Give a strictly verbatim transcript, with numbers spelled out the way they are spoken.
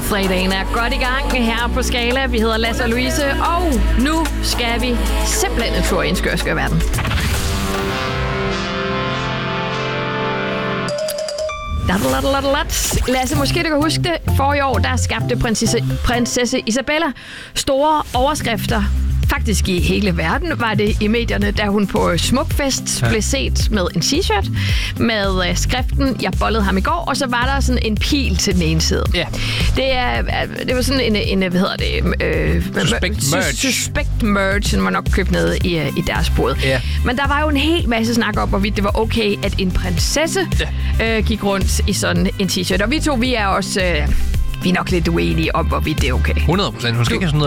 Fredagen er godt i gang her på Skala. Vi hedder Lasse og Louise, og nu skal vi simpelthen en tur i en skør, skør verden. Lasse, måske du kan huske det. For i år, der skabte prinsesse, prinsesse Isabella store overskrifter. Faktisk i hele verden var det i medierne, da hun på Smukfest ja. blev set med en t-shirt med skriften, jeg bollede ham i går, og så var der sådan en pil til den ene side. Ja. Det, er, det var sådan en, en hvad hedder det? Øh, suspect merch. Suspect merch, som man nok købte ned i, i deres bod. Ja. Men der var jo en hel masse snak om, hvorvidt det var okay, at en prinsesse ja. øh, gik rundt i sådan en t-shirt. Og vi to, vi er også... Øh, Vi er nok lidt uenige om, hvorvidt det er okay. hundrede procent. Hun skal du, ikke have sådan